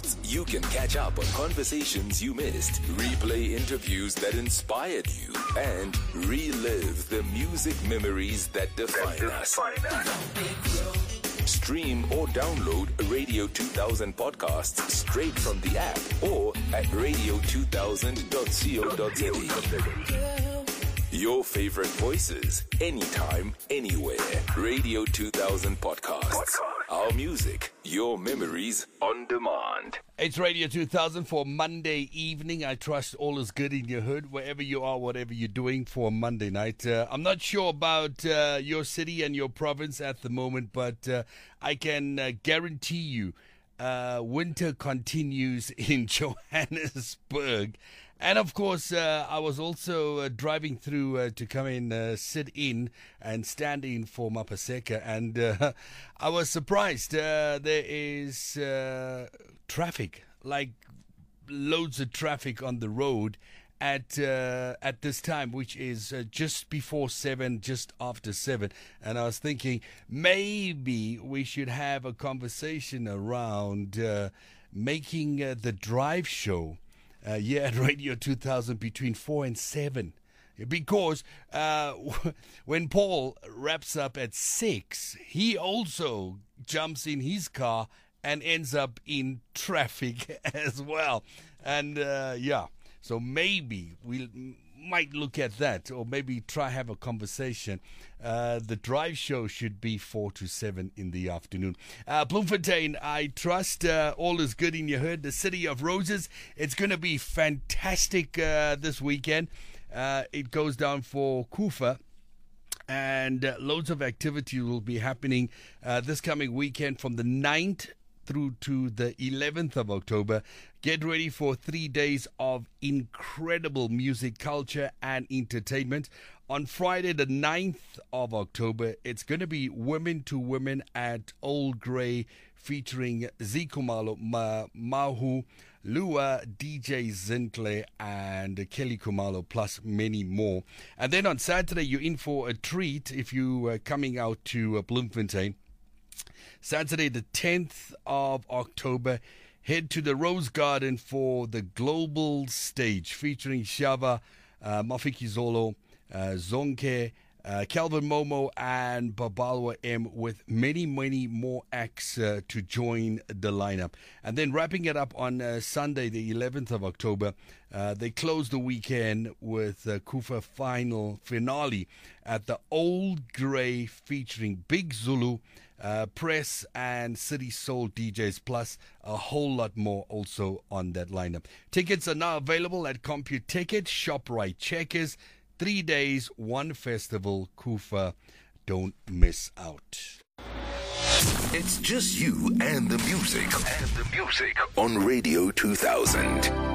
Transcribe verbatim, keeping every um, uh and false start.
podcasts, you can catch up on conversations you missed, replay interviews that inspired you, and relive the music memories that define us. Stream or download Radio two thousand podcasts straight from the app or at radio two thousand dot co dot za. Your favorite voices, anytime, anywhere. Radio two thousand podcasts. Our music, your memories on demand. It's Radio two thousand for Monday evening. I trust all is good in your hood, wherever you are, whatever you're doing for Monday night. Uh, I'm not sure about uh, your city and your province at the moment, but uh, I can uh, guarantee you uh, winter continues in Johannesburg. And, of course, uh, I was also uh, driving through uh, to come and uh, sit in and stand in for Mapaseka. And uh, I was surprised. Uh, there is uh, traffic, like loads of traffic on the road at uh, at this time, which is uh, just before seven, just after seven. And I was thinking maybe we should have a conversation around uh, making uh, the drive show Uh, yeah, at Radio two thousand between four and seven. Because uh, when Paul wraps up at six, he also jumps in his car and ends up in traffic as well. And uh, yeah, so maybe we might look at that, or maybe try have a conversation. Uh, the drive show should be four to seven in the afternoon. Uh, Bloemfontein, I trust uh, all is good in your hood. The City of Roses, it's going to be fantastic uh, this weekend. Uh, it goes down for Kufa, and uh, loads of activity will be happening uh, this coming weekend from the ninth through to the eleventh of October. Get ready for three days of incredible music, culture, and entertainment. On Friday, the ninth of October, it's going to be Women to Women at Old Grey, featuring Zikumalo Ma- Mahu, Lua, D J Zintle, and Kelly Kumalo, plus many more. And then on Saturday, you're in for a treat if you are coming out to uh, Bloemfontein. Saturday, the tenth of October, head to the Rose Garden for the global stage, featuring Shava, uh, Mafikizolo, uh, Zonke, uh, Calvin Momo, and Babalwa M, with many, many more acts uh, to join the lineup. And then wrapping it up on uh, Sunday, the eleventh of October, uh, they close the weekend with uh, Kufa final finale at the Old Grey, featuring Big Zulu, Uh, Press, and City Soul D Js, plus a whole lot more also on that lineup. Tickets are now available at CompuTicket, ShopRite, Checkers. Three days, one festival, Kufa. Don't miss out. It's just you and the music. And the music on Radio two thousand.